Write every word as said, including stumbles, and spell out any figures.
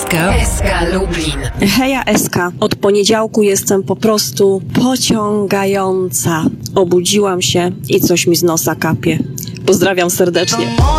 S K Lublin. Heja S K. Od poniedziałku jestem po prostu pociągająca. Obudziłam się i coś mi z nosa kapie. Pozdrawiam serdecznie.